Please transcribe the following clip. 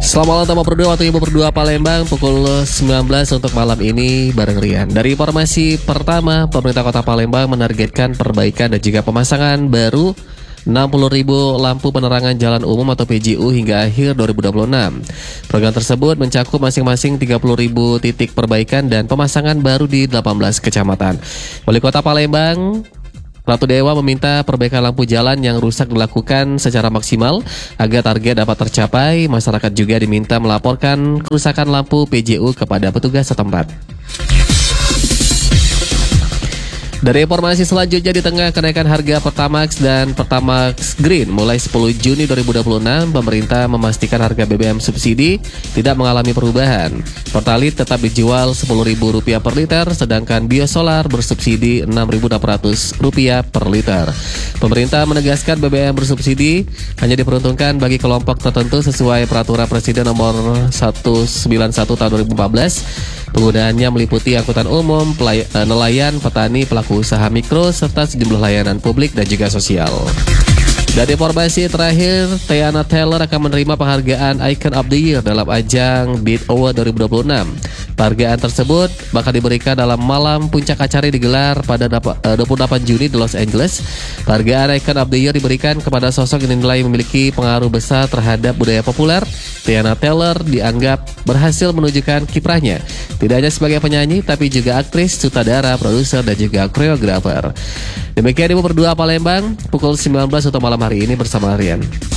Selamat malam teman berdua, waktu Ibu berdua Palembang pukul 19 untuk malam ini bareng Rian. Dari informasi pertama, pemerintah Kota Palembang menargetkan perbaikan dan juga pemasangan baru 60.000 lampu penerangan jalan umum atau PJU hingga akhir 2026. Program tersebut mencakup masing-masing 30.000 titik perbaikan dan pemasangan baru di 18 kecamatan. Wali Kota Palembang Ratu Dewa meminta perbaikan lampu jalan yang rusak dilakukan secara maksimal agar target dapat tercapai. Masyarakat juga diminta melaporkan kerusakan lampu PJU kepada petugas setempat. Dari informasi selanjutnya, di tengah kenaikan harga Pertamax dan Pertamax Green mulai 10 Juni 2026, pemerintah memastikan harga BBM subsidi tidak mengalami perubahan. Pertalite tetap dijual Rp10.000 per liter, sedangkan biosolar bersubsidi Rp6.600 per liter. Pemerintah menegaskan BBM bersubsidi hanya diperuntukkan bagi kelompok tertentu sesuai Peraturan Presiden Nomor 191 Tahun 2014. Penggunaannya meliputi angkutan umum, nelayan, petani, pelaku usaha mikro, serta sejumlah layanan publik dan juga sosial. Dari informasi terakhir, Teyana Taylor akan menerima penghargaan Icon of the Year dalam ajang Beat Award 2026. Penghargaan tersebut bakal diberikan dalam malam puncak acara digelar pada 28 Juni di Los Angeles. Penghargaan Icon of the Year diberikan kepada sosok yang dinilai memiliki pengaruh besar terhadap budaya populer. Teyana Taylor dianggap berhasil menunjukkan kiprahnya tidak hanya sebagai penyanyi, tapi juga aktris, sutradara, produser, dan juga koreografer. Demikian Ibu berdua Palembang, pukul 19 untuk malam hari ini bersama Rian.